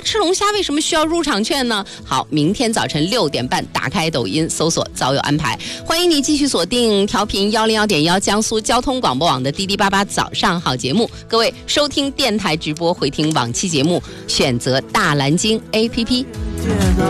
吃龙虾为什么需要入场券呢？好，明天早晨6点半打开抖音搜索早有安排，欢迎你继续锁定调频101.1江苏交通广播网的滴滴88早上好节目。各位收听电台直播回听往期节目，选择大蓝鲸 APP。